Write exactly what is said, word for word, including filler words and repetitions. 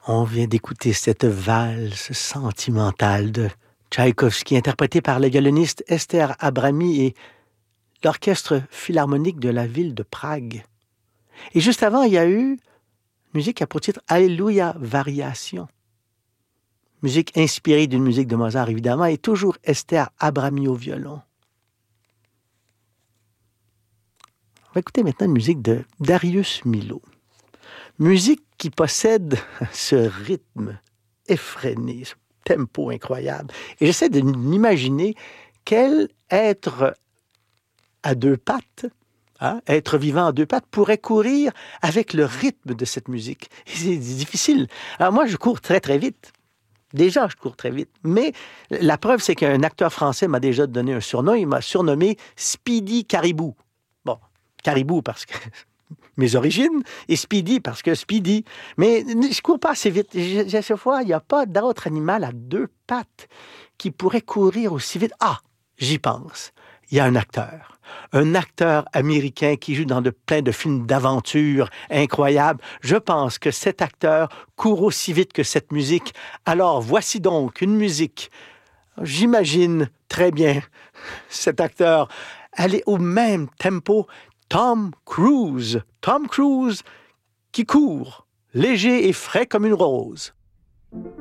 On vient d'écouter cette valse sentimentale de Tchaïkovski, interprétée par la violoniste Esther Abrami et l'Orchestre philharmonique de la ville de Prague. Et juste avant, il y a eu musique à pour titre Alléluia Variation. Musique inspirée d'une musique de Mozart, évidemment, et toujours Esther Abrami au violon. On va écouter maintenant une musique de Darius Milhaud. Musique qui possède ce rythme effréné, ce tempo incroyable. Et j'essaie de m'imaginer quel être à deux pattes, hein, être vivant à deux pattes, pourrait courir avec le rythme de cette musique. Et c'est difficile. Alors moi, je cours très, très vite. Déjà, je cours très vite. Mais la preuve, c'est qu'un acteur français m'a déjà donné un surnom. Il m'a surnommé Speedy Caribou. Bon, Caribou parce que mes origines, et Speedy parce que Speedy. Mais je cours pas assez vite. À chaque fois, il n'y a pas d'autre animal à deux pattes qui pourrait courir aussi vite. Ah, j'y pense. Il y a un acteur. Un acteur américain qui joue dans de, plein de films d'aventure incroyables. Je pense que cet acteur court aussi vite que cette musique. Alors, voici donc une musique. J'imagine très bien cet acteur aller au même tempo. Tom Cruise. Tom Cruise qui court, léger et frais comme une rose.